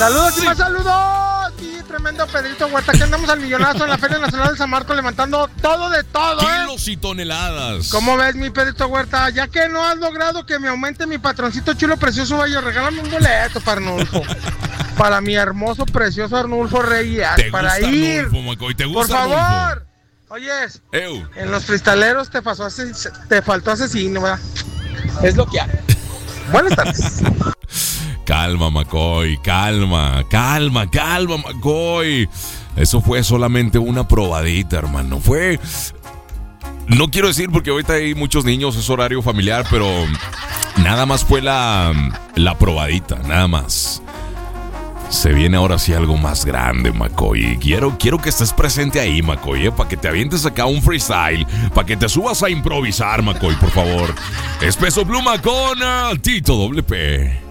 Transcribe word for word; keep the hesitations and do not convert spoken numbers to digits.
Saludos y más saludos. Sí, tremendo Pedrito Huerta. Que andamos al millonazo en la Feria Nacional de San Marcos levantando todo de todo, ¿eh? Kilos y toneladas. ¿Cómo ves, mi Pedrito Huerta? Ya que no has logrado que me aumente mi patroncito chulo precioso, vaya, regálame un boleto para Arnulfo. Para mi hermoso, precioso Arnulfo Reyes. ¿Te para gusta ir. Arnulfo, Macoy? ¿Te Por gusta favor. Arnulfo? Oyes, Ew. en los cristaleros te, pasó ases- te faltó asesino, ¿verdad? Es lo que hay. Buenas tardes. Calma, Macoy, calma, calma, calma, Macoy. Eso fue solamente una probadita, hermano. Fue... No quiero decir porque ahorita hay muchos niños, es horario familiar, pero nada más fue la, la probadita, nada más. Se viene ahora sí algo más grande, Macoy. Quiero, quiero que estés presente ahí, Macoy, ¿eh? Para que te avientes acá un freestyle, para que te subas a improvisar, Macoy, por favor. Es Peso Pluma con uh, Tito Doble P.